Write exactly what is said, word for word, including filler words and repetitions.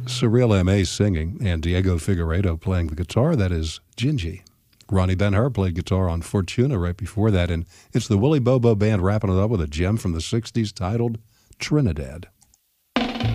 Surreal M A singing and Diego Figueiredo playing the guitar. That is Gingy. Ronnie Ben-Hur played guitar on Fortuna right before that, and it's the Willie Bobo Band wrapping it up with a gem from the sixties titled Trinidad.